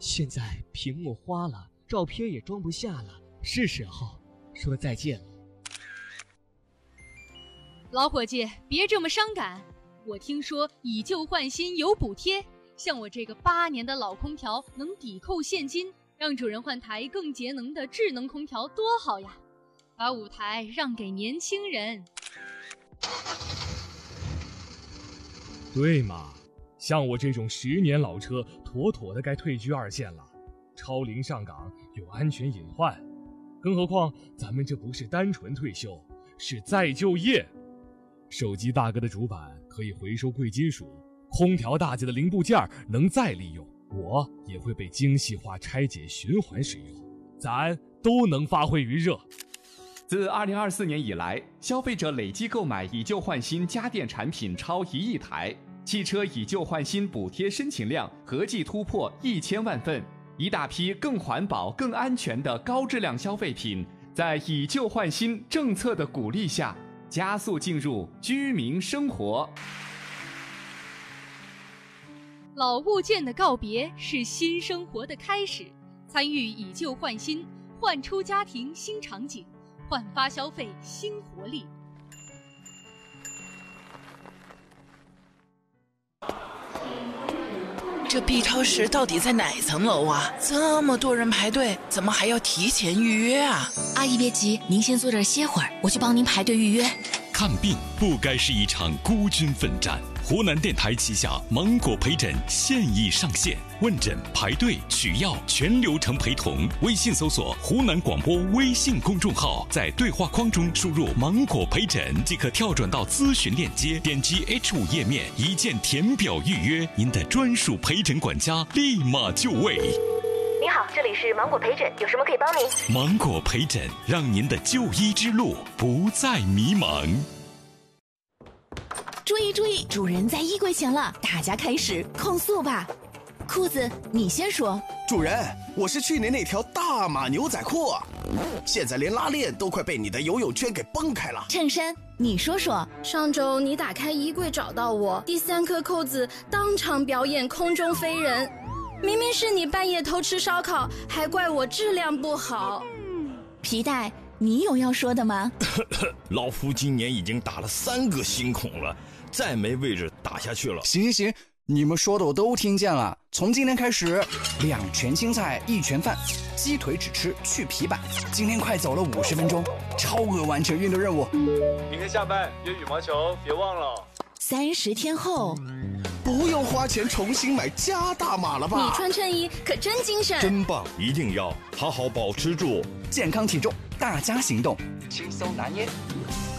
现在屏幕花了，照片也装不下了，是时候说再见了。 老伙计，别这么伤感。我听说以旧换新有补贴，像我这个8年的老空调能抵扣现金，让主人换台更节能的智能空调多好呀！把舞台让给年轻人。 对嘛，像我这种10年老车，妥妥的该退居2线了。超龄上岗有安全隐患，更何况咱们这不是单纯退休，是再就业。手机大哥的主板可以回收贵金属，空调大姐的零部件能再利用，我也会被精细化拆解循环使用，咱都能发挥余热。 自2024年以来，消费者累计购买以旧换新家电产品超1亿台，汽车以旧换新补贴申请量合计突破1000万份，一大批更环保、更安全的高质量消费品，在以旧换新政策的鼓励下，加速进入居民生活。 老物件的告别是新生活的开始，参与以旧换新，焕出家庭新场景，焕发消费新活力。 这 B 超市到底在哪层楼啊？这么多人排队，怎么还要提前预约啊？ 阿姨别急，您先坐这儿歇会儿，我去帮您排队预约。 看病不该是一场孤军奋战。湖南电台旗下芒果陪诊现已上线，问诊、排队、取药全流程陪同。微信搜索湖南广播微信公众号，在对话框中输入芒果陪诊即可跳转到咨询链接，点击 H5 页面一键填表预约，您的专属陪诊管家立马就位。 您好，这里是芒果陪诊，有什么可以帮您？ 芒果陪诊让您的就医之路不再迷茫。 注意注意，主人在衣柜前了，大家开始控诉吧。裤子，你先说。 主人，我是去年那条大码牛仔裤，现在连拉链都快被你的游泳圈给崩开了。 衬衫，你说说。 上周你打开衣柜找到我，第3颗扣子当场表演空中飞人，明明是你半夜偷吃烧烤，还怪我质量不好。 皮带，你有要说的吗？ 老夫今年已经打了3个新孔了，再没位置打下去了。 行，你们说的我都听见了。从今天开始，2全青菜1全饭，鸡腿只吃去皮板。今天快走了50分钟，超额完成运动任务。 明天下班约羽毛球，别忘了。 30天后， 不用花钱重新买加大码了吧？ 你穿衬衣可真精神， 真棒！一定要好好保持住健康体重，大家行动，轻松拿捏。